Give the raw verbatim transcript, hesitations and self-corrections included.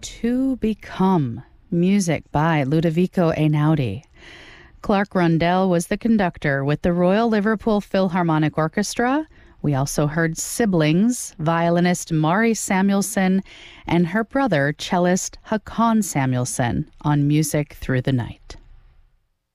To Become, music by Ludovico Einaudi. Clark Rundell was the conductor with the Royal Liverpool Philharmonic Orchestra. We also heard siblings, violinist Mari Samuelson and her brother, cellist Haakon Samuelson, on Music Through the Night.